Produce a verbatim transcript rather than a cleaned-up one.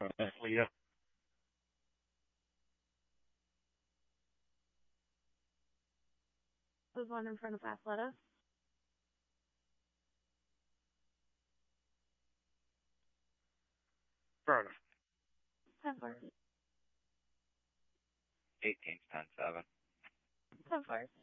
Leah. Was one in front of Athleta. Affirmative. ten four. Eighteen's ten seven. ten four.